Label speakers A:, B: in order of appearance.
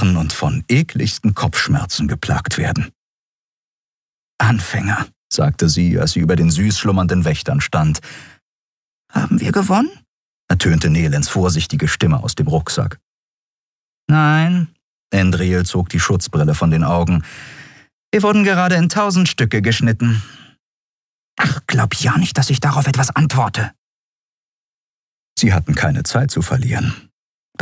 A: Knochen und von ekligsten Kopfschmerzen geplagt werden. »Anfänger«, sagte sie, als sie über den süß schlummernden Wächtern stand. »Haben wir gewonnen?« ertönte Nelens vorsichtige Stimme aus dem Rucksack. »Nein«, Endriel zog die Schutzbrille von den Augen. »Wir wurden gerade in 1000 Stücke geschnitten.« »Ach, glaub ja nicht, dass ich darauf etwas antworte.« Sie hatten keine Zeit zu verlieren.